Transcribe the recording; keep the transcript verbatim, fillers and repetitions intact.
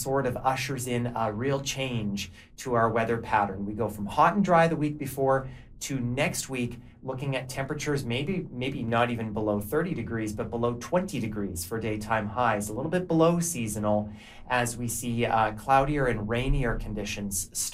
sort of ushers in a real change to our weather pattern. We go from hot and dry the week before to next week looking at temperatures maybe maybe not even below thirty degrees, but below twenty degrees for daytime highs, a little bit below seasonal as we see uh, cloudier and rainier conditions